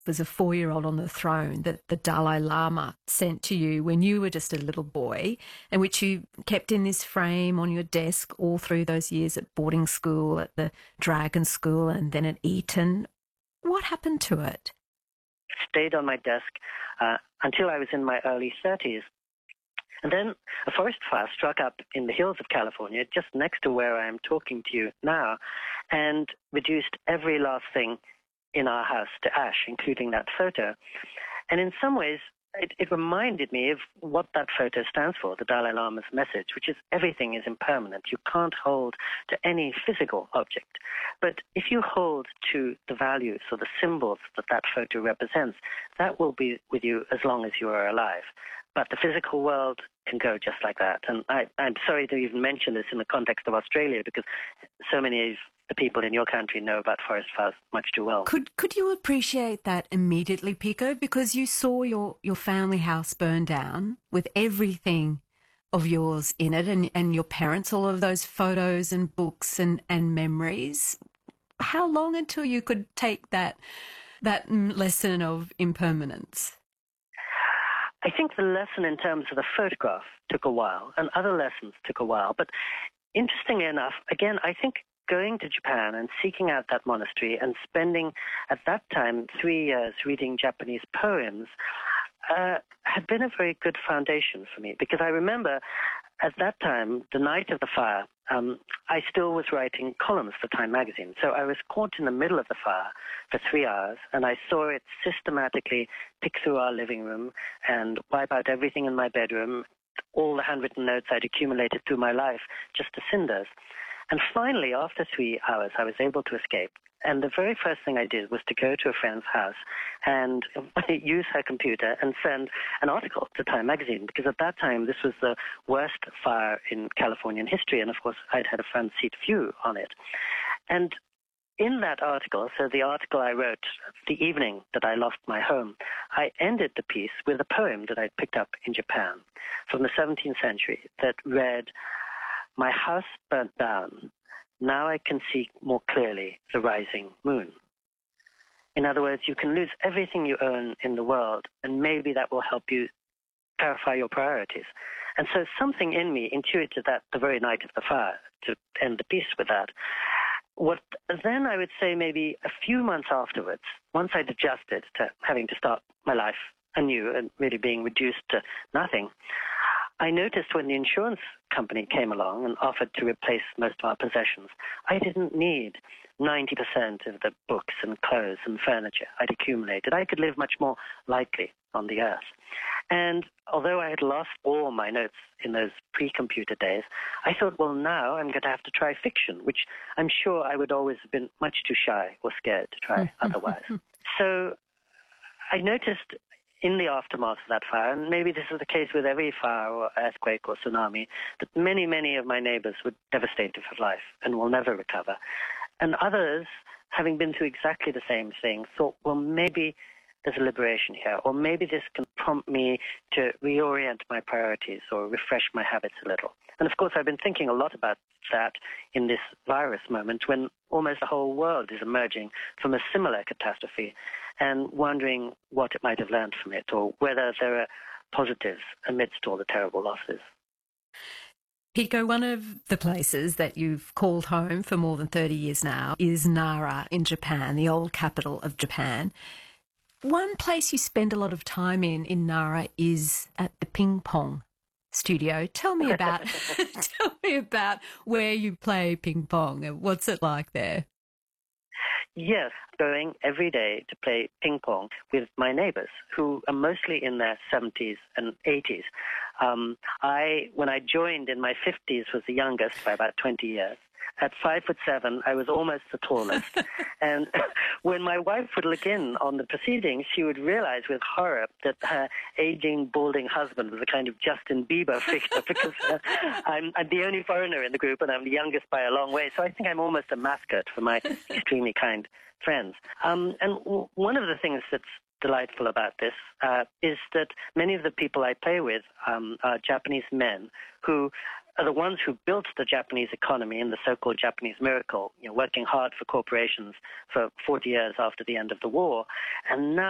was a 4-year-old on the throne that the Dalai Lama sent to you when you were just a little boy, and which you kept in this frame on your desk all through those years at boarding school, at the Dragon School, and then at Eton. What happened to it? Stayed on my desk until I was in my early 30s. And then a forest fire struck up in the hills of California, just next to where I am talking to you now, and reduced every last thing in our house to ash, including that photo. And in some ways, it reminded me of what that photo stands for, the Dalai Lama's message, which is everything is impermanent. You can't hold to any physical object. But if you hold to the values or the symbols that that photo represents, that will be with you as long as you are alive. But the physical world can go just like that. And I'm sorry to even mention this in the context of Australia, because so many of the people in your country know about forest fires much too well. Could you appreciate that immediately, Pico? Because you saw your family house burn down with everything of yours in it, and your parents, all of those photos and books and memories. How long until you could take that lesson of impermanence? I think the lesson in terms of the photograph took a while, and other lessons took a while. But interestingly enough, again, I think going to Japan and seeking out that monastery and spending, at that time, 3 years reading Japanese poems had been a very good foundation for me. Because I remember at that time, the night of the fire, I still was writing columns for Time magazine. So I was caught in the middle of the fire for 3 hours, and I saw it systematically pick through our living room and wipe out everything in my bedroom, all the handwritten notes I'd accumulated through my life, just to cinders. And finally, after 3 hours, I was able to escape. And the very first thing I did was to go to a friend's house and use her computer and send an article to Time magazine, because at that time this was the worst fire in Californian history, and of course I'd had a front seat view on it. And in that article, so the article I wrote the evening that I lost my home, I ended the piece with a poem that I'd picked up in Japan from the 17th century that read, "My house burnt down. Now I can see more clearly the rising moon." In other words, you can lose everything you own in the world, and maybe that will help you clarify your priorities. And so something in me intuited that the very night of the fire, to end the piece with that. What then I would say maybe a few months afterwards, once I'd adjusted to having to start my life anew and really being reduced to nothing, I noticed when the insurance company came along and offered to replace most of our possessions, I didn't need 90% of the books and clothes and furniture I'd accumulated. I could live much more lightly on the earth. And although I had lost all my notes in those pre-computer days, I thought, well, now I'm going to have to try fiction, which I'm sure I would always have been much too shy or scared to try otherwise. So I noticed in the aftermath of that fire, and maybe this is the case with every fire or earthquake or tsunami, that many, many of my neighbors were devastated for life and will never recover. And others, having been through exactly the same thing, thought, well, maybe there's a liberation here, or maybe this can prompt me to reorient my priorities or refresh my habits a little. And of course, I've been thinking a lot about that in this virus moment when almost the whole world is emerging from a similar catastrophe, and wondering what it might have learned from it, or whether there are positives amidst all the terrible losses. Pico, one of the places that you've called home for more than 30 years now is Nara in Japan, the old capital of Japan. One place you spend a lot of time in Nara is at the ping pong studio. Tell me about where you play ping pong and what's it like there? Yes, going every day to play ping pong with my neighbors, who are mostly in their 70s and 80s. When I joined in my 50s, was the youngest by about 20 years. At 5'7", I was almost the tallest. And when my wife would look in on the proceedings, she would realize with horror that her aging, balding husband was a kind of Justin Bieber figure, because I'm the only foreigner in the group, and I'm the youngest by a long way. So I think I'm almost a mascot for my extremely kind friends. And one of the things that's delightful about this is that many of the people I play with are Japanese men who are the ones who built the Japanese economy in the so-called Japanese miracle, working hard for corporations for 40 years after the end of the war. And now